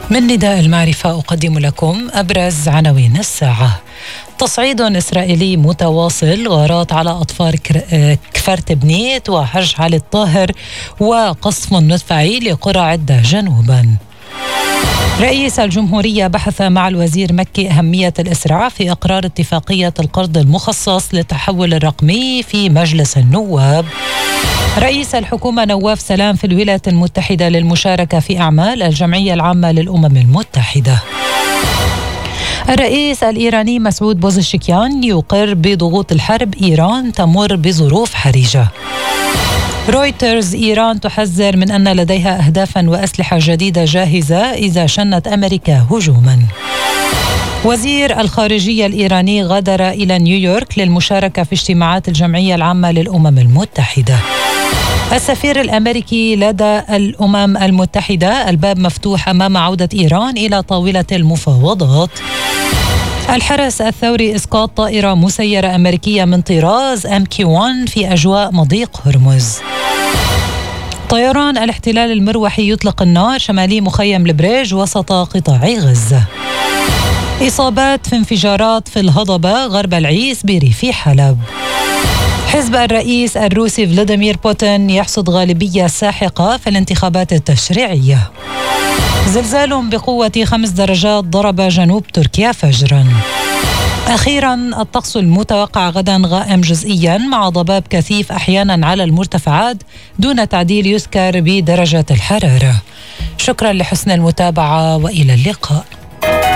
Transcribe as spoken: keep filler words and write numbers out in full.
من نداء المعرفة أقدم لكم أبرز عناوين الساعة. تصعيد إسرائيلي متواصل، غارات على أطفال كفر بنيت وحج علي الطاهر، وقصف مدفعي لقرى عدة جنوبا. رئيس الجمهورية بحث مع الوزير مكي أهمية الإسراع في إقرار اتفاقية القرض المخصص للتحول الرقمي في مجلس النواب. رئيس الحكومة نواف سلام في الولايات المتحدة للمشاركة في أعمال الجمعية العامة للأمم المتحدة. الرئيس الإيراني مسعود بوزشكيان يقر بضغوط الحرب، إيران تمر بظروف حرجة. رويترز: إيران تحذر من أن لديها أهدافا وأسلحة جديدة جاهزة إذا شنت أمريكا هجوما. وزير الخارجية الإيراني غادر إلى نيويورك للمشاركة في اجتماعات الجمعية العامة للأمم المتحدة. السفير الأمريكي لدى الأمم المتحدة: الباب مفتوح أمام عودة إيران إلى طاولة المفاوضات. الحرس الثوري: إسقاط طائرة مسيرة أمريكية من طراز إم كيو واحد في أجواء مضيق هرمز. طيران الاحتلال المروحي يطلق النار شمالي مخيم البريج وسط قطاع غزة. إصابات في انفجارات في الهضبة غرب العيس بريف حلب. حزب الرئيس الروسي فلاديمير بوتين يحصد غالبية ساحقة في الانتخابات التشريعية. زلزال بقوة خمس درجات ضرب جنوب تركيا فجرا. أخيرا، الطقس المتوقع غدا غائم جزئيا مع ضباب كثيف أحيانا على المرتفعات دون تعديل يذكر بدرجة الحرارة. شكرا لحسن المتابعة وإلى اللقاء.